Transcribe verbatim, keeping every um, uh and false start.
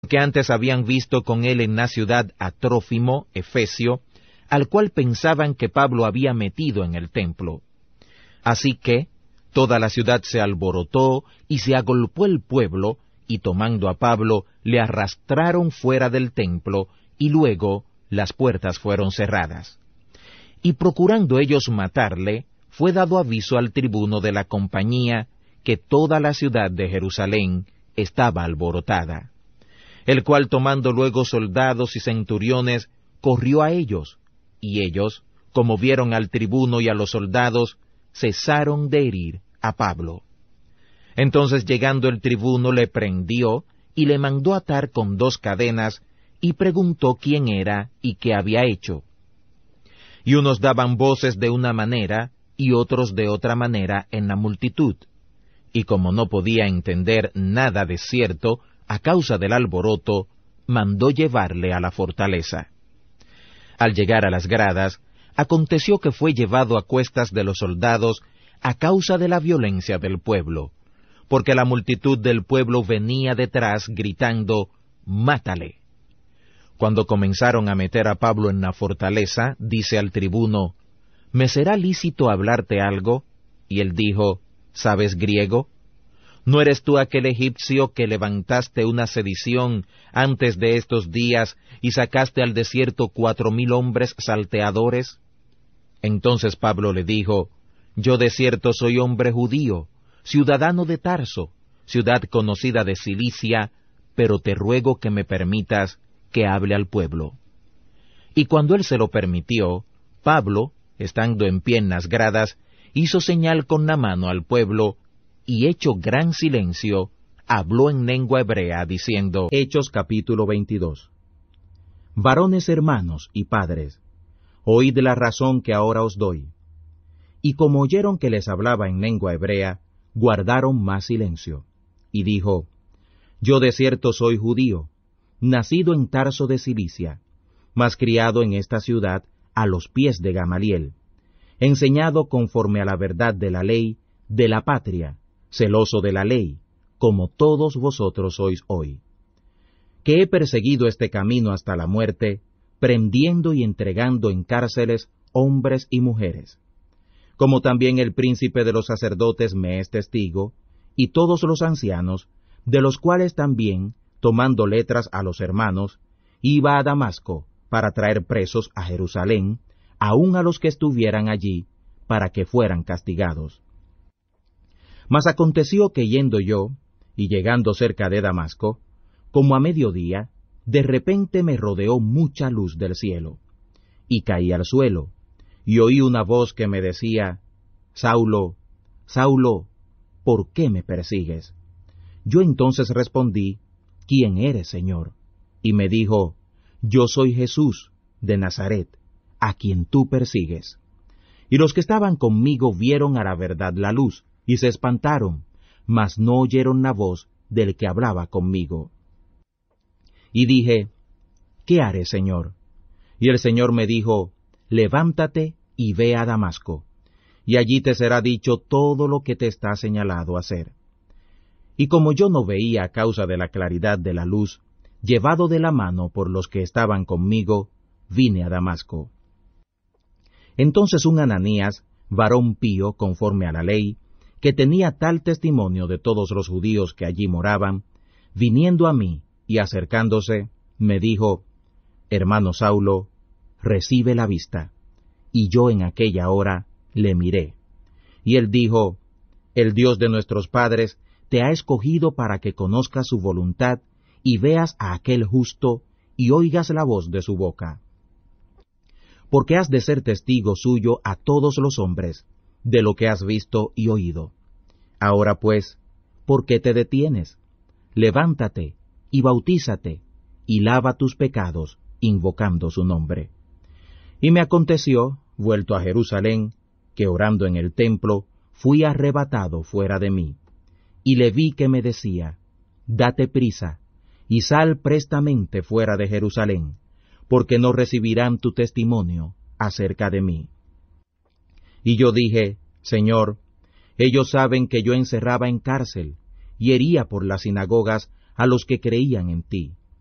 que antes habían visto con él en la ciudad a Trófimo, efesio, al cual pensaban que Pablo había metido en el templo. Así que toda la ciudad se alborotó y se agolpó el pueblo, y tomando a Pablo le arrastraron fuera del templo, y luego las puertas fueron cerradas. Y procurando ellos matarle, fue dado aviso al tribuno de la compañía que toda la ciudad de Jerusalén estaba alborotada, el cual tomando luego soldados y centuriones, corrió a ellos, y ellos, como vieron al tribuno y a los soldados, cesaron de herir a Pablo. Entonces llegando el tribuno le prendió, y le mandó atar con dos cadenas, y preguntó quién era y qué había hecho. Y unos daban voces de una manera, y otros de otra manera en la multitud. Y como no podía entender nada de cierto, a causa del alboroto, mandó llevarle a la fortaleza. Al llegar a las gradas, aconteció que fue llevado a cuestas de los soldados a causa de la violencia del pueblo, porque la multitud del pueblo venía detrás gritando, «¡Mátale!». Cuando comenzaron a meter a Pablo en la fortaleza, dice al tribuno, «¿Me será lícito hablarte algo?». Y él dijo, «¿Sabes griego? ¿No eres tú aquel egipcio que levantaste una sedición antes de estos días y sacaste al desierto cuatro mil hombres salteadores?» Entonces Pablo le dijo, «Yo de cierto soy hombre judío, ciudadano de Tarso, ciudad conocida de Cilicia, pero te ruego que me permitas que hable al pueblo». Y cuando él se lo permitió, Pablo, estando en pie en las gradas, hizo señal con la mano al pueblo, y hecho gran silencio, habló en lengua hebrea, diciendo, Hechos capítulo veintidós. Varones hermanos y padres, oíd la razón que ahora os doy. Y como oyeron que les hablaba en lengua hebrea, guardaron más silencio. Y dijo, Yo de cierto soy judío, nacido en Tarso de Cilicia, mas criado en esta ciudad a los pies de Gamaliel, enseñado conforme a la verdad de la ley, de la patria, celoso de la ley, como todos vosotros sois hoy. Que he perseguido este camino hasta la muerte, prendiendo y entregando en cárceles hombres y mujeres. Como también el príncipe de los sacerdotes me es testigo, y todos los ancianos, de los cuales también, tomando letras a los hermanos, iba a Damasco para traer presos a Jerusalén, aun a los que estuvieran allí, para que fueran castigados. Mas aconteció que yendo yo, y llegando cerca de Damasco, como a mediodía, de repente me rodeó mucha luz del cielo, y caí al suelo, y oí una voz que me decía, Saulo, Saulo, ¿por qué me persigues? Yo entonces respondí, ¿quién eres, Señor? Y me dijo, Yo soy Jesús, de Nazaret, a quien tú persigues. Y los que estaban conmigo vieron a la verdad la luz, y se espantaron, mas no oyeron la voz del que hablaba conmigo. Y dije, ¿qué haré, Señor? Y el Señor me dijo, levántate y ve a Damasco, y allí te será dicho todo lo que te está señalado hacer. Y como yo no veía a causa de la claridad de la luz, llevado de la mano por los que estaban conmigo, vine a Damasco. Entonces un Ananías, varón pío conforme a la ley, que tenía tal testimonio de todos los judíos que allí moraban, viniendo a mí y acercándose, me dijo, Hermano Saulo, recibe la vista. Y yo en aquella hora le miré. Y él dijo, El Dios de nuestros padres te ha escogido para que conozcas su voluntad y veas a aquel justo y oigas la voz de su boca. Porque has de ser testigo suyo a todos los hombres, de lo que has visto y oído. Ahora pues, ¿por qué te detienes? Levántate y bautízate, y lava tus pecados, invocando su nombre. Y me aconteció, vuelto a Jerusalén, que orando en el templo, fui arrebatado fuera de mí, y le vi que me decía, Date prisa, y sal prestamente fuera de Jerusalén, porque no recibirán tu testimonio acerca de mí. Y yo dije, Señor, ellos saben que yo encerraba en cárcel, y hería por las sinagogas a los que creían en ti.